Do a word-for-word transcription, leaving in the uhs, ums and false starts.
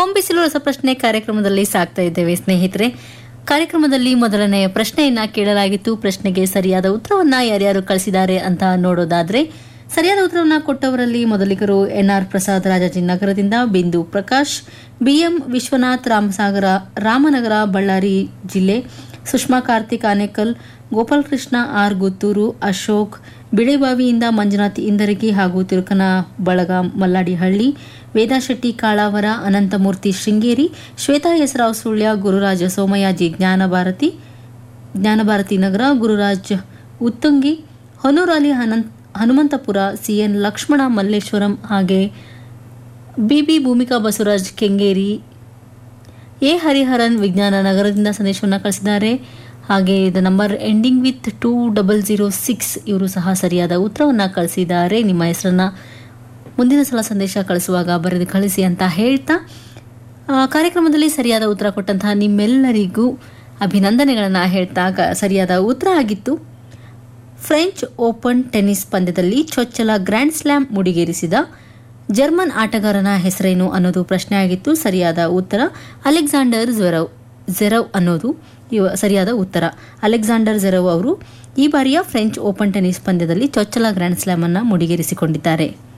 ಹೊಂಬಿಸಿಲು ರಸಪ್ರಶ್ನೆ ಕಾರ್ಯಕ್ರಮದಲ್ಲಿ ಸಾಕ್ತಾ ಇದ್ದೇವೆ ಸ್ನೇಹಿತರೆ. ಕಾರ್ಯಕ್ರಮದಲ್ಲಿ ಮೊದಲನೆಯ ಪ್ರಶ್ನೆಯನ್ನ ಕೇಳಲಾಗಿತ್ತು. ಪ್ರಶ್ನೆಗೆ ಸರಿಯಾದ ಉತ್ತರವನ್ನ ಯಾರ್ಯಾರು ಕಳಿಸಿದ್ದಾರೆ ಅಂತ ನೋಡೋದಾದ್ರೆ, ಸರಿಯಾದ ಉತ್ತರವನ್ನ ಕೊಟ್ಟವರಲ್ಲಿ ಮೊದಲಿಗರು ಎನ್ಆರ್ ಪ್ರಸಾದ್ ರಾಜಾಜಿನಗರದಿಂದ, ಬಿಂದು ಪ್ರಕಾಶ್, ಬಿಎಂ ವಿಶ್ವನಾಥ್ ರಾಮಸಾಗರ ರಾಮನಗರ ಬಳ್ಳಾರಿ ಜಿಲ್ಲೆ, ಸುಷ್ಮಾ ಕಾರ್ತಿಕ್ ಆನೇಕಲ್, ಗೋಪಾಲಕೃಷ್ಣ ಆರ್ ಗುತ್ತೂರು, ಅಶೋಕ್ ಬಿಳೆಬಾವಿಯಿಂದ, ಮಂಜುನಾಥ್ ಇಂದರಗಿ ಹಾಗೂ ತಿರುಕನ ಬಳಗ ಮಲ್ಲಾಡಿಹಳ್ಳಿ, ವೇದಾ ಶೆಟ್ಟಿ ಕಾಳಾವರ, ಅನಂತಮೂರ್ತಿ ಶೃಂಗೇರಿ, ಶ್ವೇತಾ ಹೆಸರಾವ್ ಸುಳ್ಯ, ಗುರುರಾಜ ಸೋಮಯಾಜಿ ಜ್ಞಾನಭಾರತಿ ಜ್ಞಾನಭಾರತಿ ನಗರ, ಗುರುರಾಜ್ ಉತ್ತಂಗಿ, ಹೊನ್ನೂರಲ್ಲಿ ಹನಂತ್ ಹನುಮಂತಪುರ, ಸಿಎನ್ ಲಕ್ಷ್ಮಣ ಮಲ್ಲೇಶ್ವರಂ, ಹಾಗೆ ಬಿಬಿ ಭೂಮಿಕಾ ಬಸವರಾಜ್ ಕೆಂಗೇರಿ, ಎ ಹರಿಹರನ್ ವಿಜ್ಞಾನ ನಗರದಿಂದ ಸಂದೇಶವನ್ನು ಕಳಿಸಿದ್ದಾರೆ. ಹಾಗೆ the number ending with two double zero six ಇವರು ಸಹ ಸರಿಯಾದ ಉತ್ತರವನ್ನು ಕಳಿಸಿದ್ದಾರೆ. ನಿಮ್ಮ ಹೆಸರನ್ನ ಮುಂದಿನ ಸಲ ಸಂದೇಶ ಕಳಿಸುವಾಗ ಬರೆದು ಕಳಿಸಿ ಅಂತ ಹೇಳ್ತಾ, ಕಾರ್ಯಕ್ರಮದಲ್ಲಿ ಸರಿಯಾದ ಉತ್ತರ ಕೊಟ್ಟಂತಹ ನಿಮ್ಮೆಲ್ಲರಿಗೂ ಅಭಿನಂದನೆಗಳನ್ನು ಹೇಳ್ತಾ, ಸರಿಯಾದ ಉತ್ತರ ಆಗಿತ್ತು ಫ್ರೆಂಚ್ ಓಪನ್ ಟೆನ್ನಿಸ್ ಪಂದ್ಯದಲ್ಲಿ ಚೊಚ್ಚಲ ಗ್ರ್ಯಾಂಡ್ ಸ್ಲಾಮ್ ಮುಡಿಗೇರಿಸಿದ ಜರ್ಮನ್ ಆಟಗಾರನ ಹೆಸರೇನು ಅನ್ನೋದು ಪ್ರಶ್ನೆ ಆಗಿತ್ತು. ಸರಿಯಾದ ಉತ್ತರ ಅಲೆಕ್ಸಾಂಡರ್ ಝೆರವ್ ಝೆರವ್ ಅನ್ನೋದು ಸರಿಯಾದ ಉತ್ತರ. ಅಲೆಕ್ಸಾಂಡರ್ ಝೆರವ್ ಅವರು ಈ ಬಾರಿಯ ಫ್ರೆಂಚ್ ಓಪನ್ ಟೆನ್ನಿಸ್ ಪಂದ್ಯದಲ್ಲಿ ಚೊಚ್ಚಲ ಗ್ರ್ಯಾಂಡ್ ಸ್ಲಾಮ್ ಅನ್ನು ಮುಡಿಗೇರಿಸಿಕೊಂಡಿದ್ದಾರೆ.